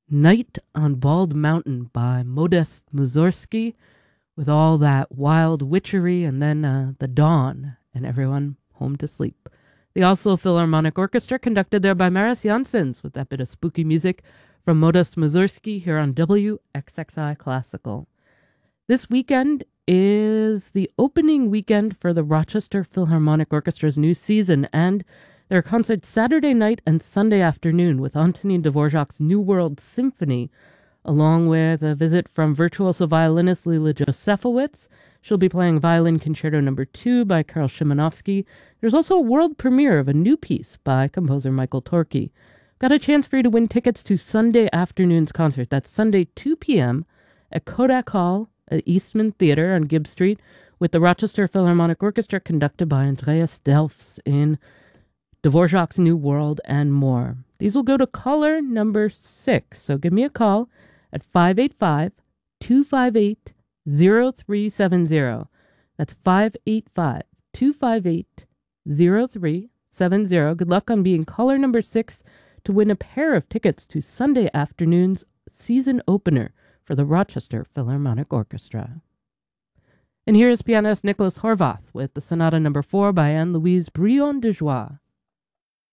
Night on Bald Mountain by Modest Mussorgsky, with all that wild witchery and then the dawn and everyone home to sleep. The Oslo Philharmonic Orchestra, conducted there by Marius Janssens, with that bit of spooky music from Modest Mussorgsky here on WXXI Classical. This weekend is the opening weekend for the Rochester Philharmonic Orchestra's new season, and there are concerts Saturday night and Sunday afternoon with Antonin Dvorak's New World Symphony, along with a visit from virtuoso violinist Lila Josefowitz. She'll be playing Violin Concerto No. 2 by Karl Szymanowski. There's also a world premiere of a new piece by composer Michael Torke. Got a chance for you to win tickets to Sunday afternoon's concert. That's Sunday, 2 p.m. at Kodak Hall at Eastman Theater on Gibb Street, with the Rochester Philharmonic Orchestra, conducted by Andreas Delfs, in Dvorak's New World and more. These will go to caller number 6, so give me a call at 585-258-0370. That's 585-258-0370. Good luck on being caller number 6 to win a pair of tickets to Sunday afternoon's season opener for the Rochester Philharmonic Orchestra. And here is pianist Nicholas Horvath with the Sonata No. 4 by Anne-Louise Brion de Joie.